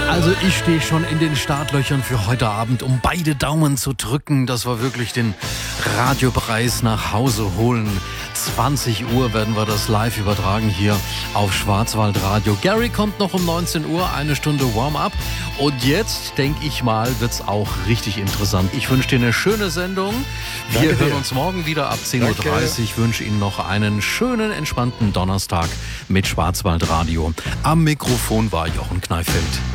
Also ich stehe schon in den Startlöchern für heute Abend, um beide Daumen zu drücken. Das war wirklich den Radiopreis nach Hause holen. 20 Uhr werden wir das live übertragen hier auf Schwarzwaldradio. Gary kommt noch um 19 Uhr, eine Stunde Warm-up. Und jetzt, denke ich mal, wird es auch richtig interessant. Ich wünsche dir eine schöne Sendung. Wir hören uns morgen wieder ab 10.30 Uhr. Ich wünsche Ihnen noch einen schönen, entspannten Donnerstag mit Schwarzwaldradio. Am Mikrofon war Jochen Kneifeld.